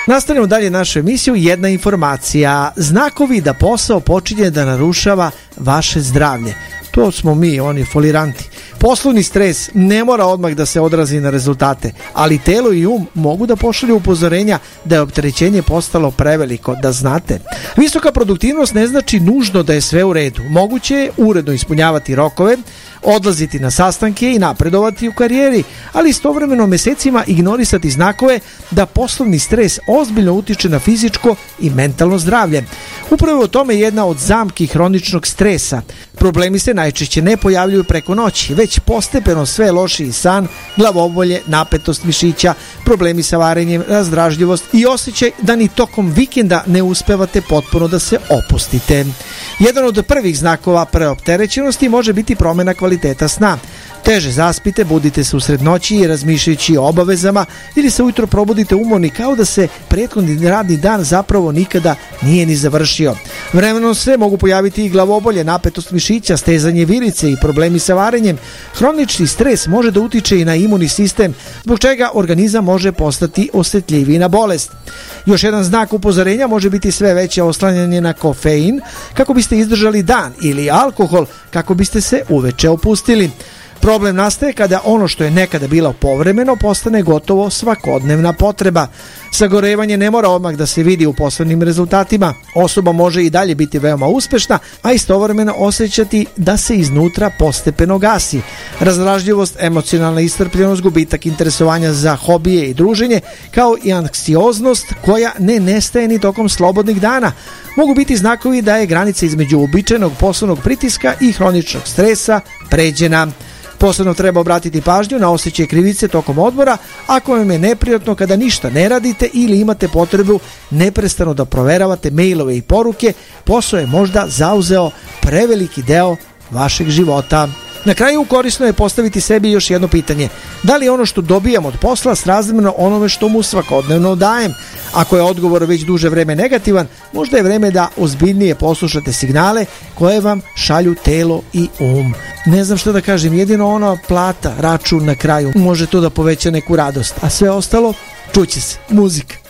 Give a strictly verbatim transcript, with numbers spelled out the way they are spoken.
Nastavljamo dalje našu emisiju. Jedna informacija. Znakovi da posao počinje da narušava vaše zdravlje. To smo mi, oni foliranti. Poslovni stres ne mora odmah da se odrazi na rezultate, ali telo i um mogu da pošalju upozorenja da je opterećenje postalo preveliko, da znate. Visoka produktivnost ne znači nužno da je sve u redu. Moguće je uredno ispunjavati rokove, odlaziti na sastanke i napredovati u karijeri, ali istovremeno mesecima ignorisati znakove da poslovni stres ozbiljno utiče na fizičko i mentalno zdravlje. Upravo o tome je jedna od zamki hroničnog stresa. Problemi se najčešće ne pojavljuju preko noći, već postepeno sve lošiji san, glavobolje, napetost mišića, problemi sa varenjem, razdražljivost i osjećaj da ni tokom vikenda ne uspevate potpuno da se opustite. Jedan od prvih znakova preopterećenosti može biti promjena kvaliteta sna. Teže zaspite, budite se usred noći i razmišljajući o obavezama ili se ujutro probudite umorni kao da se prethodni radni dan zapravo nikada nije ni završio. Vremenom se mogu pojaviti i glavobolje, napetost mišića, stezanje vilice i problemi sa varenjem. Hronični stres može da utiče i na imunni sistem, zbog čega organizam može postati osjetljiviji na bolest. Još jedan znak upozorenja može biti sve veće oslanjanje na kofein kako biste izdržali dan ili alkohol kako biste se uveče opustili. Problem nastaje kada ono što je nekada bilo povremeno postane gotovo svakodnevna potreba. Sagorevanje ne mora odmah da se vidi u poslovnim rezultatima. Osoba može i dalje biti veoma uspešna, a istovremeno osjećati da se iznutra postepeno gasi. Razdražljivost, emocionalna iscrpljenost, gubitak interesovanja za hobije i druženje, kao i anksioznost koja ne nestaje ni tokom slobodnih dana, mogu biti znakovi da je granica između uobičajenog poslovnog pritiska i hroničnog stresa pređena. Posebno treba obratiti pažnju na osjećaj krivice tokom odmora ako vam je neprijatno kada ništa ne radite ili imate potrebu neprestano da proveravate mailove i poruke. Posao je možda zauzeo preveliki deo vašeg života. Na kraju korisno je postaviti sebi još jedno pitanje. Da li je ono što dobijam od posla srazmjerno onome što mu svakodnevno dajem? Ako je odgovor već duže vreme negativan, možda je vreme da ozbiljnije poslušate signale koje vam šalju telo i um. Ne znam što da kažem, jedino ona plata, račun na kraju može to da poveća neku radost, a sve ostalo čuće se. Muzika.